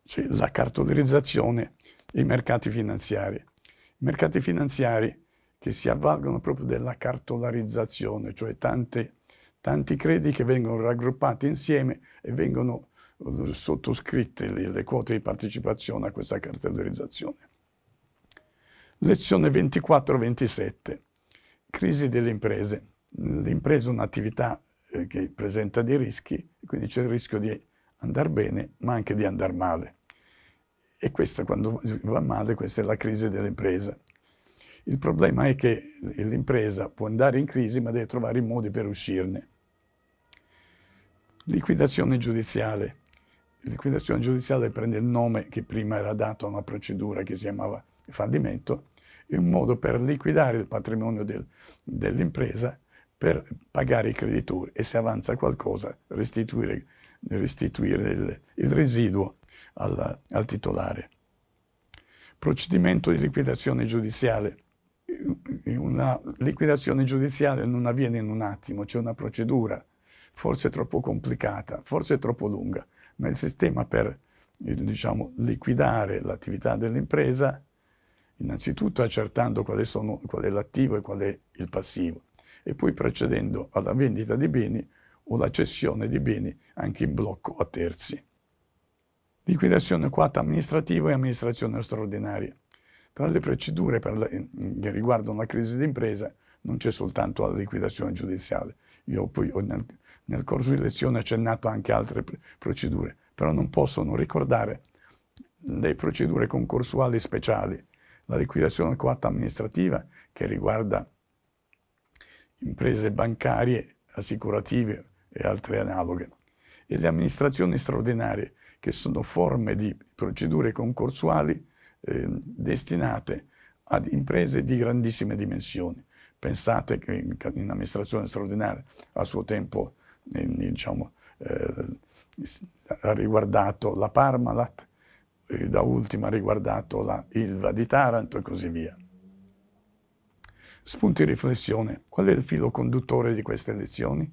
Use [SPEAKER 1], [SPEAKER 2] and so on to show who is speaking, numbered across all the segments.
[SPEAKER 1] cioè la cartolarizzazione e i mercati finanziari. I mercati finanziari che si avvalgono proprio della cartolarizzazione, cioè tanti crediti che vengono raggruppati insieme e vengono sottoscritte le quote di partecipazione a questa cartolarizzazione. Lezione 24-27. Crisi delle imprese. L'impresa è un'attività che presenta dei rischi, quindi c'è il rischio di andare bene, ma anche di andare male. E questa, quando va male, questa è la crisi dell'impresa. Il problema è che l'impresa può andare in crisi, ma deve trovare i modi per uscirne. Liquidazione giudiziale. La liquidazione giudiziale prende il nome che prima era dato a una procedura che si chiamava fallimento, è un modo per liquidare il patrimonio dell'impresa per pagare i creditori e se avanza qualcosa restituire il residuo al titolare. Procedimento di liquidazione giudiziale. Una liquidazione giudiziale non avviene in un attimo, c'è una procedura, forse troppo complicata, forse troppo lunga, ma il sistema per liquidare l'attività dell'impresa, innanzitutto accertando qual è l'attivo e qual è il passivo, e poi procedendo alla vendita di beni o la cessione di beni anche in blocco a terzi. Liquidazione coatta amministrativa e amministrazione straordinaria. Tra le procedure che riguardano la crisi d'impresa non c'è soltanto la liquidazione giudiziale. Io poi nel corso di lezione ho accennato anche altre procedure, però non posso non ricordare le procedure concorsuali speciali. La liquidazione coatta amministrativa che riguarda imprese bancarie, assicurative e altre analoghe, e le amministrazioni straordinarie che sono forme di procedure concorsuali destinate ad imprese di grandissime dimensioni. Pensate che in amministrazione straordinaria a suo tempo ha riguardato la Parmalat, da ultima ha riguardato la Ilva di Taranto e così via. Spunti di riflessione. Qual è il filo conduttore di queste lezioni?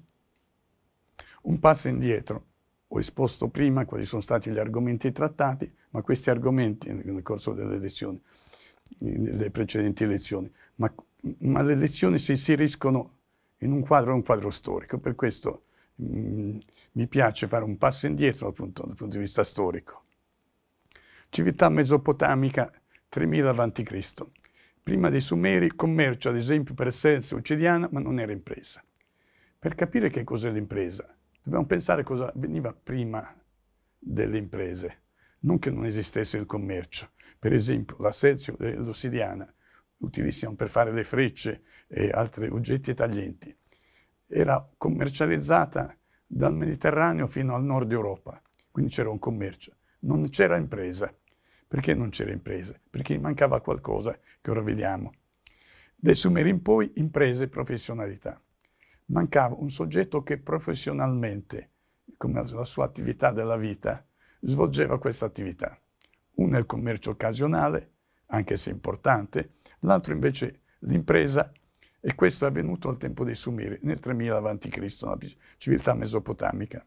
[SPEAKER 1] Un passo indietro. Ho esposto prima quali sono stati gli argomenti trattati, ma questi argomenti nel corso delle lezioni, delle precedenti lezioni, ma le lezioni si inseriscono in un quadro storico, per questo mi piace fare un passo indietro dal punto di vista storico. Civiltà mesopotamica 3000 a.C. Prima dei Sumeri, commercio ad esempio per essenza occediana, ma non era impresa. Per capire che cos'è l'impresa, dobbiamo pensare cosa veniva prima delle imprese, non che non esistesse il commercio. Per esempio l'assenzio dell'ossidiana, utilissima per fare le frecce e altri oggetti taglienti, era commercializzata dal Mediterraneo fino al nord Europa, quindi c'era un commercio, non c'era impresa. Perché non c'era impresa? Perché mancava qualcosa che ora vediamo. Dai Sumeri in poi, imprese e professionalità. Mancava un soggetto che professionalmente, come la sua attività della vita, svolgeva questa attività. Uno è il commercio occasionale, anche se importante, l'altro invece l'impresa, e questo è avvenuto al tempo dei Sumeri, nel 3000 a.C., nella civiltà mesopotamica.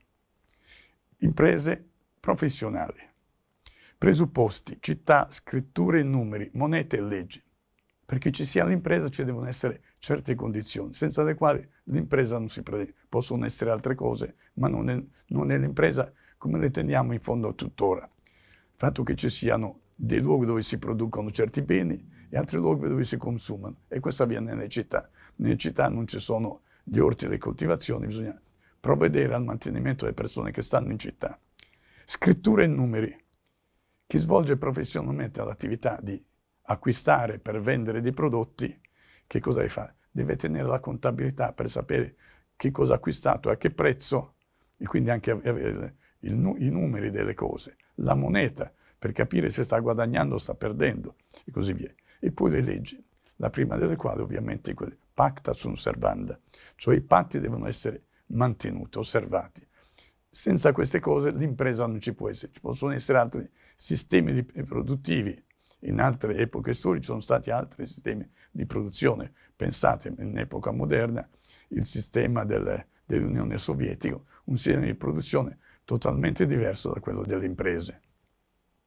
[SPEAKER 1] Imprese professionali. Presupposti, città, scritture e numeri, monete e leggi. Perché ci sia l'impresa ci devono essere certe condizioni, senza le quali l'impresa non si prende. Possono essere altre cose, ma non è l'impresa come le teniamo in fondo tuttora. Il fatto che ci siano dei luoghi dove si producono certi beni e altri luoghi dove si consumano. E questo avviene nelle città. Nelle città non ci sono gli orti e le coltivazioni, bisogna provvedere al mantenimento delle persone che stanno in città. Scritture e numeri. Chi svolge professionalmente l'attività di acquistare per vendere dei prodotti, che cosa deve fare? Deve tenere la contabilità per sapere che cosa ha acquistato, a che prezzo, e quindi anche avere i numeri delle cose, la moneta, per capire se sta guadagnando o sta perdendo, e così via. E poi le leggi, la prima delle quali ovviamente è quella pacta sunt servanda, cioè i patti devono essere mantenuti, osservati. Senza queste cose l'impresa non ci può essere, ci possono essere altri sistemi produttivi. In altre epoche storiche sono stati altri sistemi di produzione. Pensate, in epoca moderna, il sistema dell'Unione Sovietica, un sistema di produzione totalmente diverso da quello delle imprese.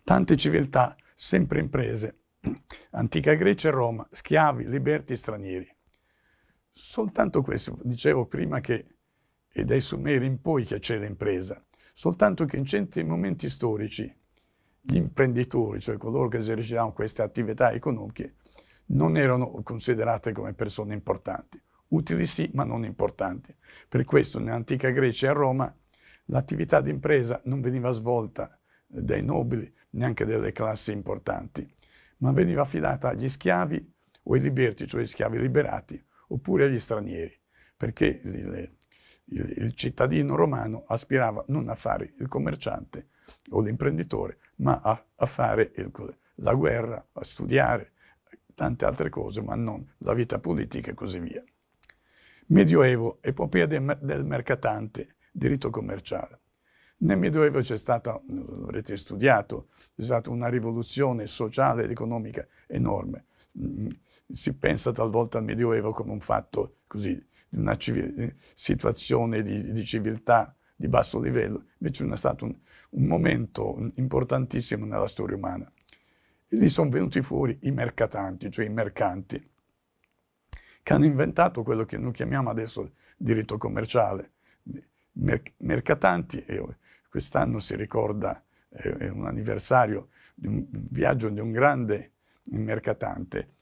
[SPEAKER 1] Tante civiltà, sempre imprese, antica Grecia e Roma, schiavi, liberti, stranieri. Soltanto questo, dicevo prima che è dai Sumeri in poi che c'è l'impresa, soltanto che in certi momenti storici gli imprenditori, cioè coloro che esercitavano queste attività economiche, non erano considerate come persone importanti. Utili sì, ma non importanti. Per questo nell'antica Grecia e a Roma l'attività di impresa non veniva svolta dai nobili, neanche delle classi importanti, ma veniva affidata agli schiavi o ai liberti, cioè agli schiavi liberati, oppure agli stranieri, perché il cittadino romano aspirava non a fare il commerciante o l'imprenditore, ma a fare la guerra, a studiare, tante altre cose, ma non la vita politica e così via. Medioevo, epopea del mercatante, diritto commerciale. Nel Medioevo c'è stata, avrete studiato, c'è stata una rivoluzione sociale ed economica enorme. Si pensa talvolta al Medioevo come un fatto così, di una situazione di civiltà di basso livello, invece è stato un momento importantissimo nella storia umana. E lì sono venuti fuori i mercatanti, cioè i mercanti, che hanno inventato quello che noi chiamiamo adesso diritto commerciale. Mercatanti, quest'anno si ricorda è un anniversario di un viaggio di un grande mercatante,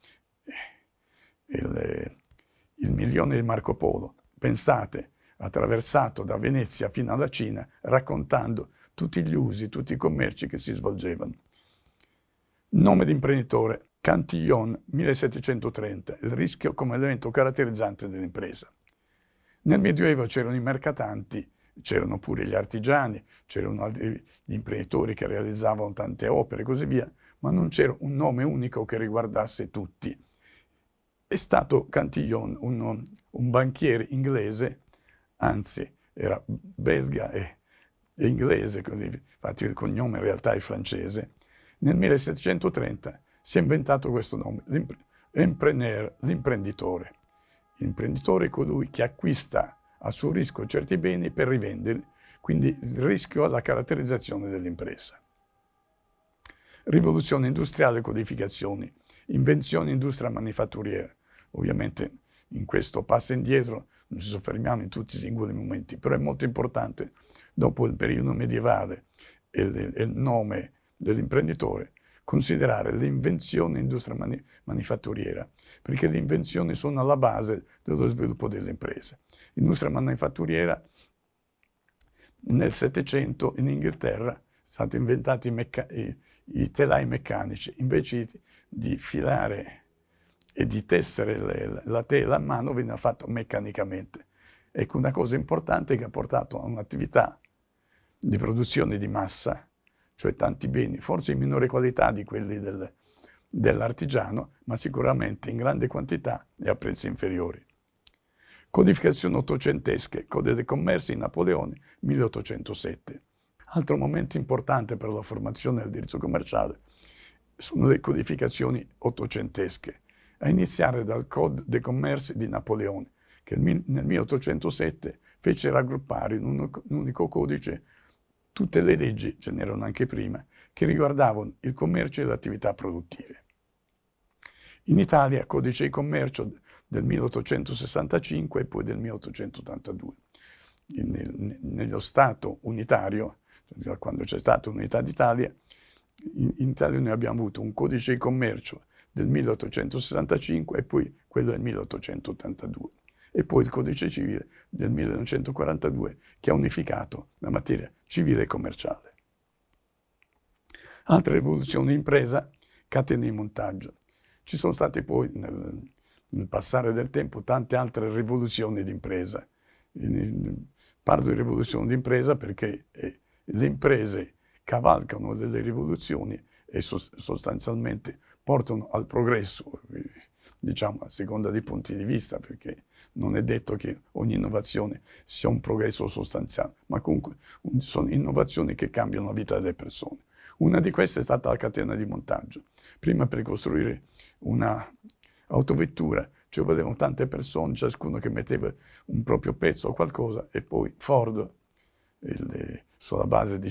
[SPEAKER 1] il milione di Marco Polo. Pensate, attraversato da Venezia fino alla Cina, raccontando tutti gli usi, tutti i commerci che si svolgevano. Nome di imprenditore, Cantillon, 1730, il rischio come elemento caratterizzante dell'impresa. Nel Medioevo c'erano i mercatanti, c'erano pure gli artigiani, c'erano gli imprenditori che realizzavano tante opere e così via, ma non c'era un nome unico che riguardasse tutti. È stato Cantillon un banchiere inglese, anzi era belga e inglese, infatti il cognome in realtà è francese. Nel 1730 si è inventato questo nome, l'imprenditore. L'imprenditore è colui che acquista a suo rischio certi beni per rivenderli, quindi il rischio alla caratterizzazione dell'impresa. Rivoluzione industriale e codificazioni, invenzione industria manifatturiera. Ovviamente in questo passo indietro non ci soffermiamo in tutti i singoli momenti, però è molto importante, dopo il periodo medievale e il nome dell'imprenditore, considerare l'invenzione industria manifatturiera, perché le invenzioni sono alla base dello sviluppo delle imprese. L'industria manifatturiera nel Settecento in Inghilterra sono stati inventati i telai meccanici, invece di filare e di tessere la tela a mano veniva fatto meccanicamente. Ecco, una cosa importante che ha portato a un'attività di produzione di massa, cioè tanti beni, forse in minore qualità di quelli dell'artigiano, ma sicuramente in grande quantità e a prezzi inferiori. Codificazioni ottocentesche, Code dei Commerci, Napoleone, 1807. Altro momento importante per la formazione del diritto commerciale sono le codificazioni ottocentesche, a iniziare dal Code dei Commerci di Napoleone, che nel 1807 fece raggruppare in un unico codice tutte le leggi, ce n'erano anche prima, che riguardavano il commercio e le attività produttive. In Italia, Codice di Commercio del 1865 e poi del 1882. Nello Stato unitario, quando c'è stata unità d'Italia, in Italia noi abbiamo avuto un Codice di Commercio del 1865 e poi quello del 1882. E poi il Codice Civile del 1942 che ha unificato la materia civile e commerciale. Altre rivoluzioni di impresa, catene di montaggio. Ci sono state poi nel passare del tempo tante altre rivoluzioni di impresa. Parlo di rivoluzione di impresa perché le imprese cavalcano delle rivoluzioni e sostanzialmente portano al progresso, diciamo a seconda dei punti di vista, perché non è detto che ogni innovazione sia un progresso sostanziale, ma comunque sono innovazioni che cambiano la vita delle persone. Una di queste è stata la catena di montaggio. Prima per costruire una autovettura ci volevano tante persone, ciascuno che metteva un proprio pezzo o qualcosa, e poi Ford, sulla base di